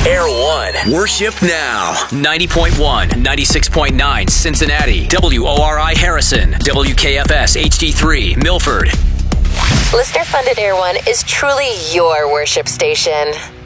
Air One. Worship now. 90.1, 96.9 Cincinnati. WORI Harrison. WKFS HD3 Milford. Listener-funded Air One is truly your worship station.